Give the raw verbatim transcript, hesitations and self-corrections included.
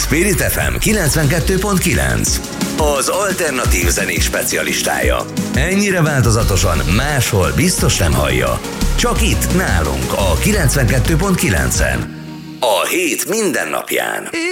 Spirit ef em kilencvenkettő pont kilenc, az alternatív zenék specialistája. Ennyire változatosan máshol biztos nem hallja. Csak itt nálunk a kilencvenkettő pont kilencen. A hét minden napján.